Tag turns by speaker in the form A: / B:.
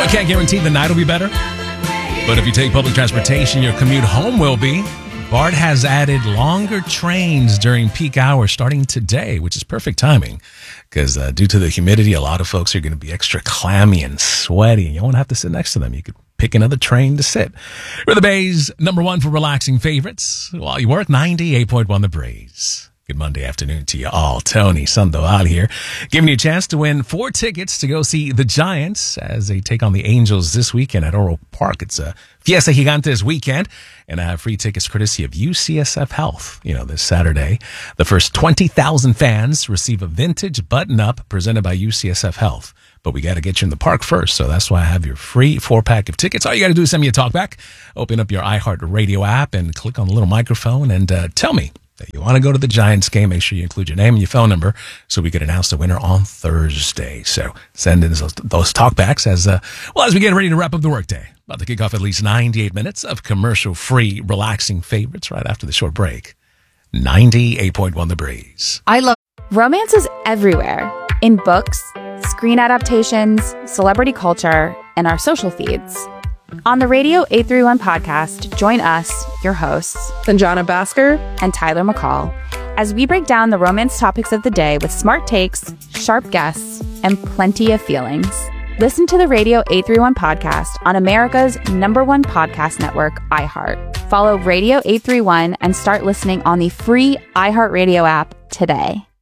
A: I can't guarantee the night will be better, but if you take public transportation, your commute home will be. BART has added longer trains during peak hours starting today, which is perfect timing because due to the humidity, a lot of folks are going to be extra clammy and sweaty. You won't have to sit next to them. You could pick another train to sit. We're the Bay's #1 for relaxing favorites. While you work, 98.1 The Breeze. Good Monday afternoon to you all. Tony Sandoval here, giving you a chance to win 4 tickets to go see the Giants as they take on the Angels this weekend at Oro Park. It's a Fiesta Gigantes weekend, and I have free tickets courtesy of UCSF Health. This Saturday, the first 20,000 fans receive a vintage button-up presented by UCSF Health. But we got to get you in the park first, so that's why I have your free 4-pack of tickets. All you got to do is send me a talkback, open up your iHeartRadio app, and click on the little microphone and tell me that you want to go to the Giants game. Make sure you include your name and your phone number so we can announce the winner on Thursday. So send in those talkbacks as we get ready to wrap up the workday. About to kick off at least 98 minutes of commercial-free, relaxing favorites right after the short break. 98.1 The Breeze.
B: I love romance is everywhere. In books, screen adaptations, celebrity culture, and our social feeds. On the Radio 831 podcast, join us, your hosts,
C: Sanjana Bhaskar
B: and Tyler McCall, as we break down the romance topics of the day with smart takes, sharp guests, and plenty of feelings. Listen to the Radio 831 podcast on America's #1 podcast network, iHeart. Follow Radio 831 and start listening on the free iHeartRadio app today.